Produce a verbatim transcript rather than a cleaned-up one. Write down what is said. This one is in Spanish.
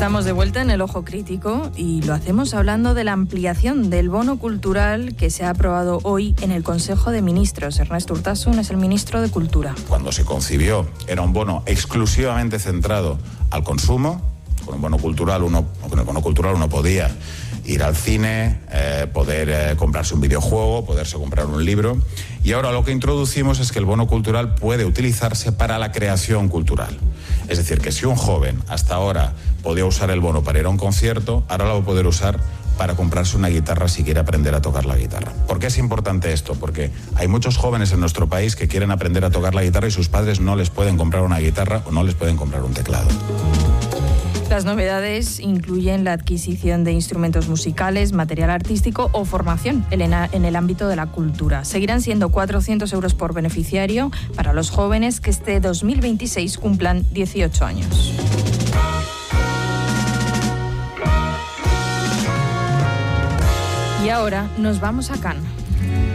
Estamos de vuelta en El Ojo Crítico y lo hacemos hablando de la ampliación del bono cultural que se ha aprobado hoy en el Consejo de Ministros. Ernesto Urtasun es el ministro de Cultura. Cuando se concibió era un bono exclusivamente centrado al consumo. Con un bono cultural uno, con el bono cultural uno podía ir al cine, eh, poder eh, comprarse un videojuego, poderse comprar un libro. Y ahora lo que introducimos es que el bono cultural puede utilizarse para la creación cultural. Es decir, que si un joven hasta ahora podía usar el bono para ir a un concierto, ahora lo va a poder usar para comprarse una guitarra si quiere aprender a tocar la guitarra. ¿Por qué es importante esto? Porque hay muchos jóvenes en nuestro país que quieren aprender a tocar la guitarra y sus padres no les pueden comprar una guitarra o no les pueden comprar un teclado. Las novedades incluyen la adquisición de instrumentos musicales, material artístico o formación en el ámbito de la cultura. Seguirán siendo cuatrocientos euros por beneficiario para los jóvenes que este dos mil veintiséis cumplan dieciocho años. Y ahora nos vamos a Cannes.